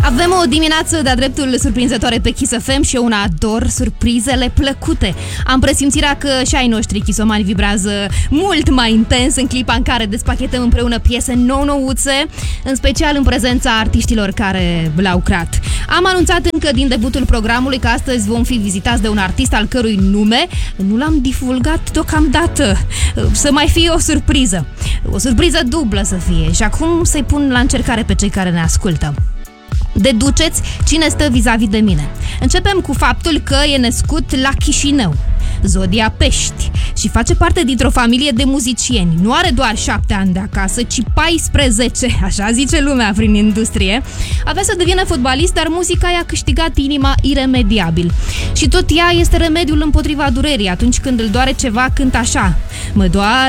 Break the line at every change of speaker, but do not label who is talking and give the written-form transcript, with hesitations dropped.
Avem o dimineață de-a dreptul surprinzătoare pe Kiss FM și eu una ador surprizele plăcute. Am presimțirea că și ai noștri chisomani vibrează mult mai intens în clipa în care despachetăm împreună piese nou-nouțe, în special în prezența artiștilor care l-au creat. Am anunțat încă din debutul programului că astăzi vom fi vizitați de un artist al cărui nume nu l-am divulgat deocamdată. Să mai fie o surpriză. O surpriză dublă să fie. Și acum să-i pun la încercare pe cei care ne ascultă. Deduceți cine stă vis-a-vis de mine. Începem cu faptul că e născut la Chișinău, zodia Pești, și face parte dintr-o familie de muzicieni. Nu are doar 7 ani de acasă, ci 14, așa zice lumea prin industrie. Avea să devină fotbalist, dar muzica i-a câștigat inima iremediabil. Și tot ea este remediul împotriva durerii. Atunci când îl doare ceva, cântă așa: mă doare